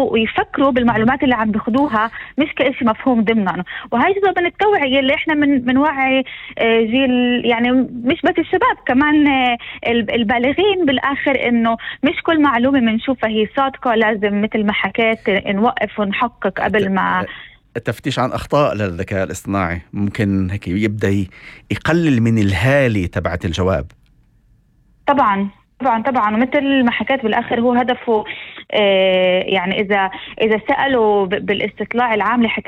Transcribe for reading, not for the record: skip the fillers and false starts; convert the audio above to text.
يقروا ويفكروا بالمعلومات اللي عم بياخدوها، مش كإشي مفهوم ضمنه. وهي جزء من التوعية اللي احنا من وعي جيل، يعني مش بس الشباب، كمان البالغين بالاخر، انه مش كل معلومة بنشوفها هي صادقة. لازم مثل ما حكيت نوقف ونحقق قبل ما. التفتيش عن أخطاء للذكاء الاصطناعي ممكن هيك يبدأ يقلل من الهالة تبعت الجواب. طبعا ومثل ما حكيت بالاخر هو هدفه يعني اذا سألوا بالاستطلاع العام اللي